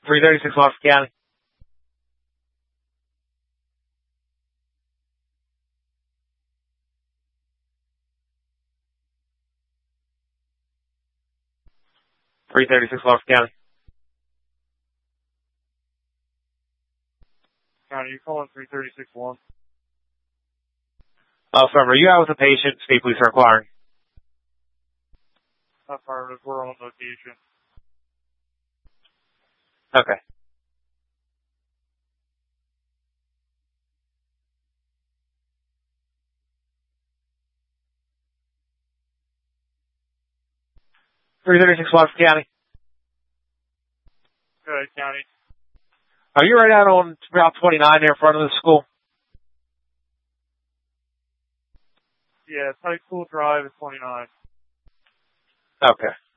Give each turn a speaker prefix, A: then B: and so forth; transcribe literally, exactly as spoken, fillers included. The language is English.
A: three thirty-six Wofford County. three thirty-six Wofford County.
B: County, you calling three thirty-six one?
A: Oh, sorry, are you out with a patient? State police are inquiring.
B: Affirmative, we're on location.
A: Okay. three thirty-six Wofford County.
B: Go ahead, County.
A: Are you right out on Route twenty-nine there in front of the school?
B: Yeah, High School Drive is twenty-nine.
A: Okay.